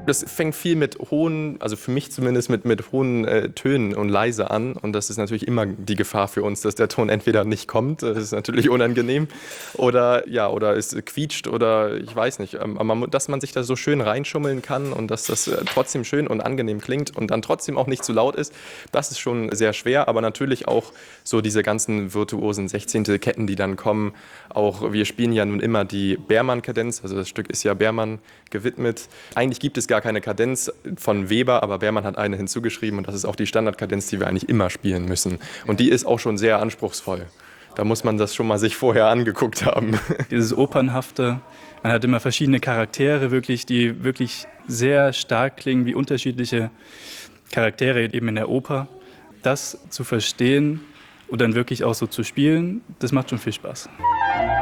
Das fängt viel mit hohen, also für mich zumindest mit hohen Tönen und leise an. Und das ist natürlich immer die Gefahr für uns, dass der Ton entweder nicht kommt, das ist natürlich unangenehm, oder ja, oder es quietscht oder ich weiß nicht. Aber dass man sich da so schön reinschummeln kann und dass das trotzdem schön und angenehm klingt und dann trotzdem auch nicht zu laut ist, das ist schon sehr schwer. Aber natürlich auch so diese ganzen virtuosen Sechzehntelketten, die dann kommen. Auch wir spielen ja nun immer die Bermann-Kadenz, also das Stück ist ja Bermann gewidmet. Eigentlich gibt es gar keine Kadenz von Weber, aber Bermann hat eine hinzugeschrieben und das ist auch die Standardkadenz, die wir eigentlich immer spielen müssen. Und die ist auch schon sehr anspruchsvoll. Da muss man das schon mal sich vorher angeguckt haben. Dieses Opernhafte, man hat immer verschiedene Charaktere, die wirklich sehr stark klingen, wie unterschiedliche Charaktere eben in der Oper. Das zu verstehen und dann wirklich auch so zu spielen, das macht schon viel Spaß.